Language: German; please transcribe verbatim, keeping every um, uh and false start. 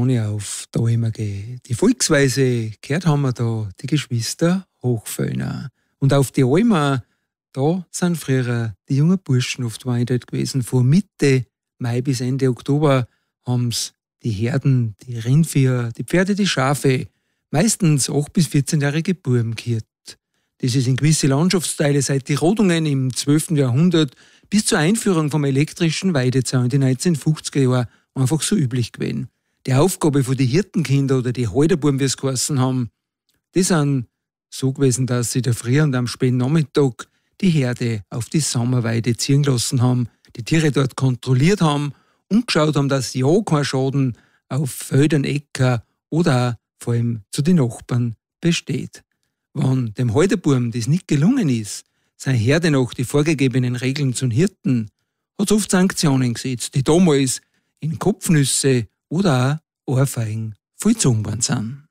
ich auf da immer gehe. Die Volksweise gehört haben wir da die Geschwister Hochföhner. Und auf die Alma, da sind früher die jungen Burschen oft dort gewesen. Von Mitte Mai bis Ende Oktober haben sie die Herden, die Rindviecher, die Pferde, die Schafe, meistens acht- bis vierzehnjährige Buben gehört. Das ist in gewisse Landschaftsteile seit die Rodungen im zwölften Jahrhundert bis zur Einführung vom elektrischen Weidezaun in den neunzehnhundertfünfziger Jahren einfach so üblich gewesen. Die Aufgabe von den Hirtenkinder oder die Halderbuben, wie es geheißen haben, die sind so gewesen, dass sie da früh und am späten Nachmittag die Herde auf die Sommerweide ziehen lassen haben, die Tiere dort kontrolliert haben und geschaut haben, dass ja kein Schaden auf Feldern, Äcker oder auch vor allem zu den Nachbarn besteht. Wenn dem Halderbuben das nicht gelungen ist, seine Herde nach die vorgegebenen Regeln zum Hirten, hat es oft Sanktionen gesetzt, die damals in Kopfnüsse oder auch Ohrfeigen vollzogen worden sind.